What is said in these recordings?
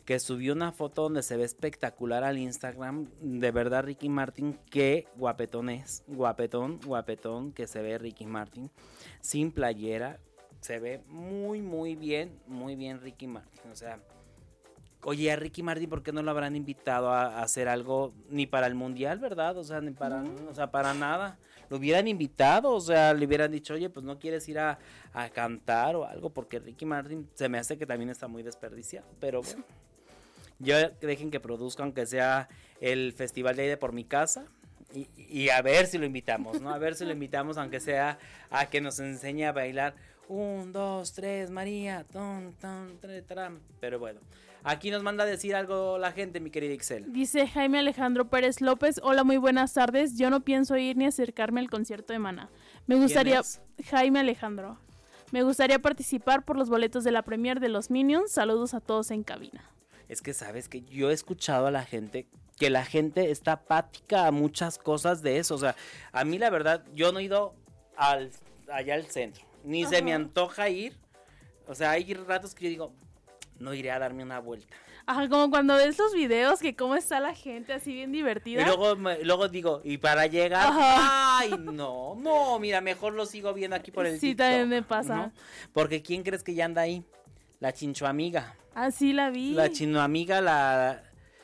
que subió una foto donde se ve espectacular al Instagram. De verdad, Ricky Martin, qué guapetón es. Guapetón que se ve Ricky Martin. Sin playera. Se ve muy bien Ricky Martin. O sea, oye, a Ricky Martin, ¿por qué no lo habrán invitado a hacer algo ni para el mundial, verdad? O sea, ni para, o sea, para nada. Lo hubieran invitado, o sea, le hubieran dicho, oye, pues no quieres ir a cantar o algo, porque Ricky Martin se me hace que también está muy desperdiciado. Pero bueno, ya dejen que produzca, aunque sea el Festival de Aire por mi casa. Y a ver si lo invitamos, ¿no? A ver si lo invitamos, aunque sea a que nos enseñe a bailar 1, 2, 3, María, ton, ton, tre, tram. Pero bueno, aquí nos manda a decir algo la gente, mi querida Ixel. Dice Jaime Alejandro Pérez López, hola, muy buenas tardes, yo no pienso ir ni acercarme al concierto de Maná. Me gustaría, Jaime Alejandro, me gustaría participar por los boletos de la premier de los Minions, saludos a todos en cabina. Es que sabes que yo he escuchado a la gente, que la gente está apática a muchas cosas de eso, o sea, a mí la verdad, yo no he ido allá al centro, ni se me antoja ir, o sea, hay ratos que yo digo, no iré a darme una vuelta. Ajá, como cuando ves los videos que cómo está la gente así bien divertida. Y luego digo, y para llegar, ajá, ay, no, mira, mejor lo sigo viendo aquí por el sí, TikTok, también me pasa. ¿No? Porque ¿quién crees que ya anda ahí? La chinchoamiga. Ah, sí, la vi. La chinoamiga, la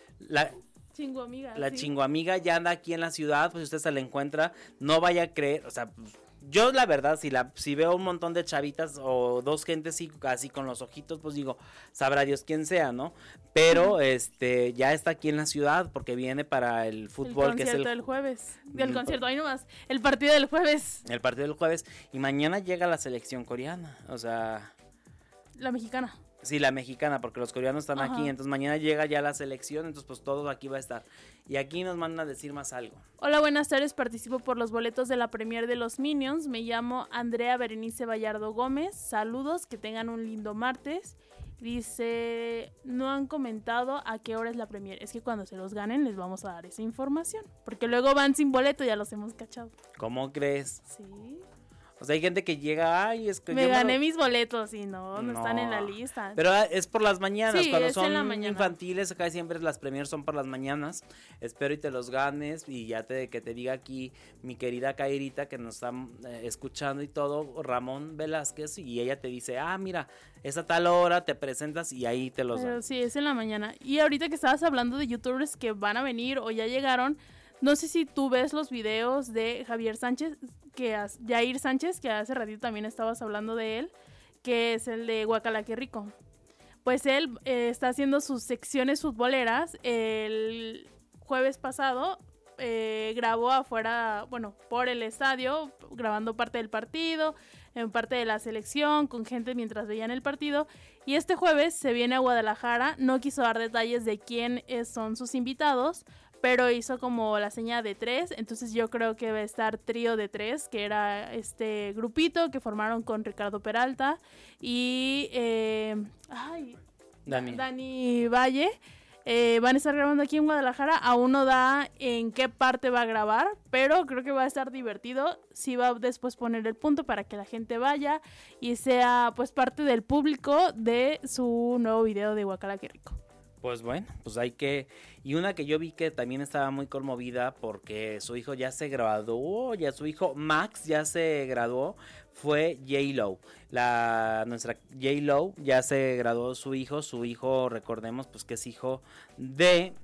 chingoamiga. La sí. chingoamiga ya anda aquí en la ciudad, pues si usted se la encuentra, no vaya a creer, o sea, yo la verdad, si veo un montón de chavitas o dos gentes así con los ojitos, pues digo, sabrá Dios quién sea, ¿no? Pero ya está aquí en la ciudad porque viene para el fútbol, que es el del jueves. Del concierto, ahí nomás. El partido del jueves. El partido del jueves. Y mañana llega la selección coreana, o sea, la mexicana. Sí, la mexicana, porque los coreanos están aquí, entonces mañana llega ya la selección, entonces pues todo aquí va a estar. Y aquí nos mandan a decir más algo. Hola, buenas tardes, participo por los boletos de la premier de los Minions, me llamo Andrea Berenice Vallardo Gómez, saludos, que tengan un lindo martes. Dice, no han comentado a qué hora es la premier, es que cuando se los ganen les vamos a dar esa información, porque luego van sin boleto, ya los hemos cachado. ¿Cómo crees? Sí. O sea, hay gente que llega, ay, es que me gané mis boletos y no están en la lista. Pero es por las mañanas, sí, cuando son infantiles, acá siempre las premiers son por las mañanas. Espero y te los ganes y ya que te diga aquí mi querida Kairita que nos está escuchando y todo, Ramón Velázquez, y ella te dice, mira, es a tal hora, te presentas y ahí te los dan. Sí, es en la mañana. Y ahorita que estabas hablando de youtubers que van a venir o ya llegaron, no sé si tú ves los videos de Jair Sánchez, que hace ratito también estabas hablando de él, que es el de Guacala Qué Rico. Pues él está haciendo sus secciones futboleras. El jueves pasado grabó afuera, por el estadio, grabando parte del partido, en parte de la selección, con gente mientras veían el partido. Y este jueves se viene a Guadalajara, no quiso dar detalles de quién son sus invitados, pero hizo como la seña de 3, entonces yo creo que va a estar Trío de 3, que era este grupito que formaron con Ricardo Peralta y Dani Valle. Van a estar grabando aquí en Guadalajara, aún no da en qué parte va a grabar, pero creo que va a estar divertido. Sí va a después poner el punto para que la gente vaya y sea pues parte del público de su nuevo video de Guacala Qué Rico. Pues bueno, pues hay que... Y una que yo vi que también estaba muy conmovida porque su hijo ya se graduó, su hijo Max ya se graduó, fue J-Lo. Nuestra J-Lo ya se graduó su hijo, recordemos pues que es hijo de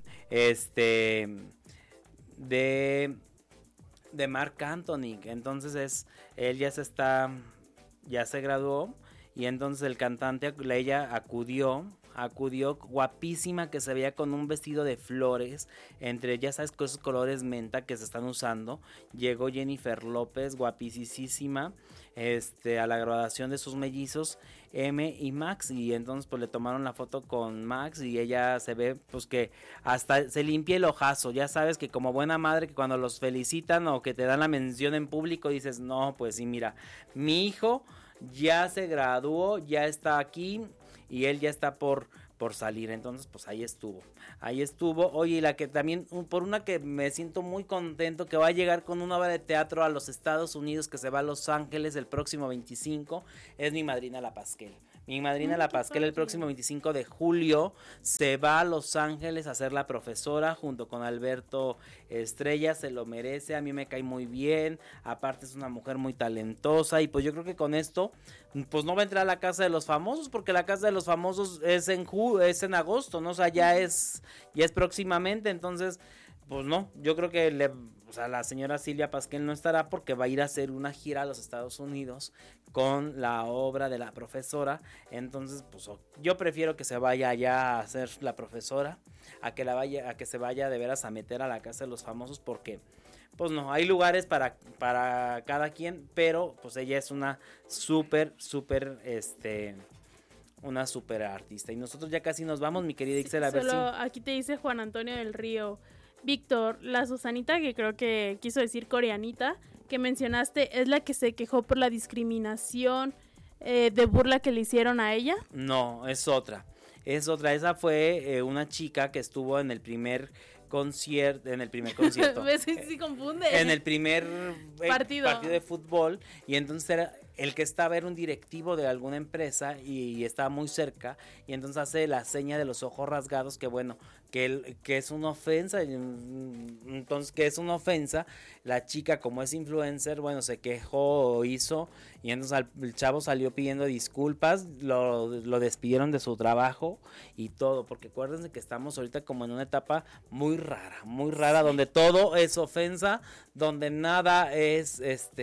Marc Anthony. Entonces él ya se graduó y entonces el cantante, ella acudió guapísima, que se veía con un vestido de flores, entre ya sabes con esos colores menta que se están usando. Llegó Jennifer López, guapísima, a la graduación de sus mellizos M y Max, y entonces pues le tomaron la foto con Max y ella se ve pues que hasta se limpia el ojazo. Ya sabes que como buena madre, que cuando los felicitan o que te dan la mención en público dices, no, pues sí, mira, mi hijo ya se graduó, ya está aquí y él ya está por salir. Entonces pues ahí estuvo. Oye, y la que también, por una que me siento muy contento, que va a llegar con una obra de teatro a los Estados Unidos, que se va a Los Ángeles el próximo 25, es mi madrina La Pasquel. Mi madrina La Pasquel el próximo 25 de julio se va a Los Ángeles a ser la profesora junto con Alberto Estrella, se lo merece, a mí me cae muy bien, aparte es una mujer muy talentosa y pues yo creo que con esto pues no va a entrar a la Casa de los Famosos porque la Casa de los Famosos es en agosto, ¿no? O sea, ya es próximamente, entonces pues no, yo creo que la señora Silvia Pasquel no estará porque va a ir a hacer una gira a los Estados Unidos con la obra de la profesora. Entonces, pues yo prefiero que se vaya allá a ser la profesora, a que se vaya de veras a meter a la Casa de los Famosos, porque pues no, hay lugares para cada quien, pero pues ella es una súper una súper artista. Y nosotros ya casi nos vamos, mi querida Ixel, a ver si... Aquí te dice Juan Antonio del Río. Víctor, la Susanita, que creo que quiso decir coreanita, que mencionaste, ¿es la que se quejó por la discriminación de burla que le hicieron a ella? No, es otra. Esa fue una chica que estuvo en el primer concierto. ¿Ves? Sí confunde. En el primer partido de fútbol, y entonces el que estaba era un directivo de alguna empresa y estaba muy cerca, y entonces hace la seña de los ojos rasgados, que bueno, que es una ofensa. Entonces, que es una ofensa. La chica, como es influencer, bueno, se quejó o hizo, y entonces el chavo salió pidiendo disculpas, lo despidieron de su trabajo y todo, porque acuérdense que estamos ahorita como en una etapa muy rara, donde todo es ofensa, donde nada es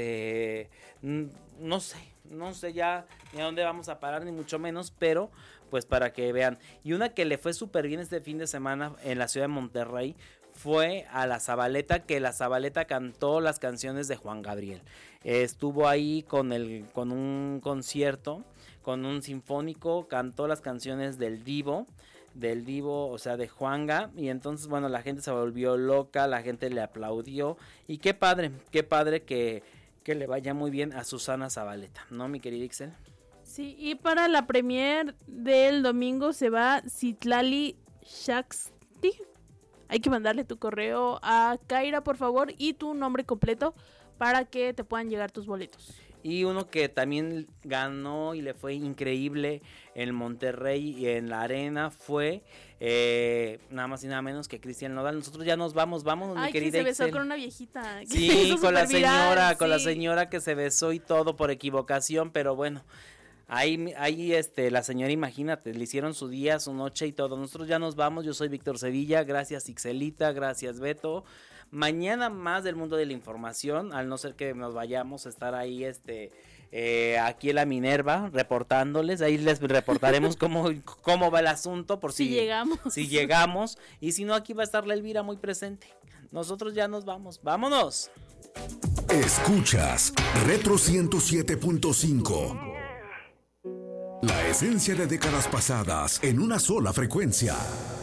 no sé ya ni a dónde vamos a parar, ni mucho menos, pero pues para que vean. Y una que le fue súper bien este fin de semana en la ciudad de Monterrey fue a la Zabaleta, que la Zabaleta cantó las canciones de Juan Gabriel. Estuvo ahí con un concierto, con un sinfónico, cantó las canciones del Divo, o sea, de Juanga, y entonces, bueno, la gente se volvió loca, la gente le aplaudió, y qué padre que le vaya muy bien a Susana Zabaleta, ¿no, mi querida Ixel? Sí, y para la premier del domingo se va Citlali Shaxti. Hay que mandarle tu correo a Kaira, por favor, y tu nombre completo para que te puedan llegar tus boletos. Y uno que también ganó y le fue increíble en Monterrey y en la arena fue nada más y nada menos que Cristian Nodal. Nosotros ya nos vamos, mi querida Ixel. Se besó con una viejita. Sí, con la señora que se besó y todo por equivocación, pero bueno. Ahí la señora, imagínate, le hicieron su día, su noche y todo. Nosotros ya nos vamos, yo soy Víctor Sevilla, gracias Ixelita, gracias Beto. Mañana más del mundo de la información, al no ser que nos vayamos a estar ahí aquí en la Minerva reportándoles, ahí les reportaremos cómo va el asunto por si llegamos, y si no, aquí va a estar la Elvira muy presente. Nosotros ya nos vamos, vámonos. Escuchas Retro 107.5. La esencia de décadas pasadas en una sola frecuencia.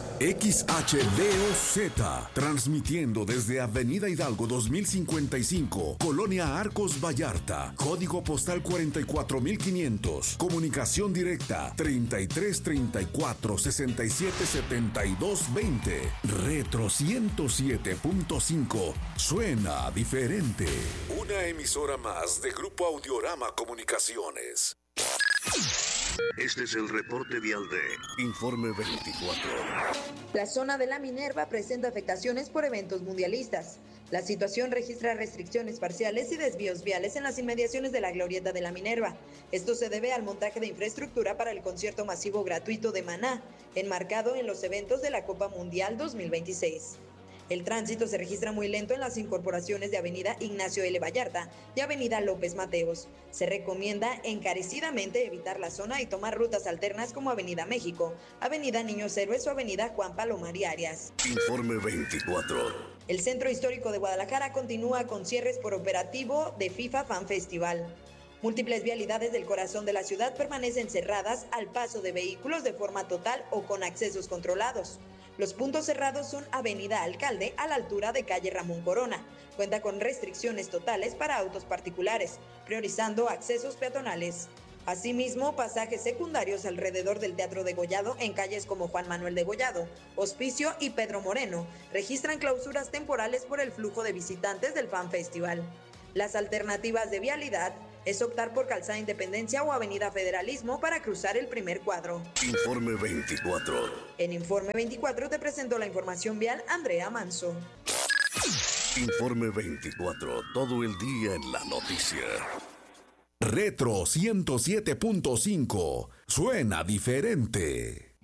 XHDOZ, transmitiendo desde Avenida Hidalgo 2055, Colonia Arcos Vallarta, código postal 44500, comunicación directa 3334 67 72 20. Retro 107.5, suena diferente. Una emisora más de Grupo Audiorama Comunicaciones. Este es el reporte vial de Informe 24. La zona de la Minerva presenta afectaciones por eventos mundialistas. La situación registra restricciones parciales y desvíos viales en las inmediaciones de la glorieta de la Minerva. Esto se debe al montaje de infraestructura para el concierto masivo gratuito de Maná, enmarcado en los eventos de la Copa Mundial 2026. El tránsito se registra muy lento en las incorporaciones de Avenida Ignacio L. Vallarta y Avenida López Mateos. Se recomienda encarecidamente evitar la zona y tomar rutas alternas como Avenida México, Avenida Niños Héroes o Avenida Juan Palomar Arias. Informe 24. El Centro Histórico de Guadalajara continúa con cierres por operativo de FIFA Fan Festival. Múltiples vialidades del corazón de la ciudad permanecen cerradas al paso de vehículos de forma total o con accesos controlados. Los puntos cerrados son Avenida Alcalde a la altura de calle Ramón Corona. Cuenta con restricciones totales para autos particulares, priorizando accesos peatonales. Asimismo, pasajes secundarios alrededor del Teatro Degollado en calles como Juan Manuel Degollado, Hospicio y Pedro Moreno registran clausuras temporales por el flujo de visitantes del Fan Festival. Las alternativas de vialidad es optar por Calzada Independencia o Avenida Federalismo para cruzar el primer cuadro. Informe 24. En Informe 24 te presentó la información vial Andrea Manso. Informe 24. Todo el día en la noticia. Retro 107.5. Suena diferente.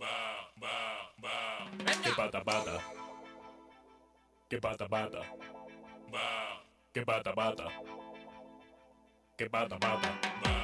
Que pata pata. Que pata pata. Que pata pata. Que pata pata.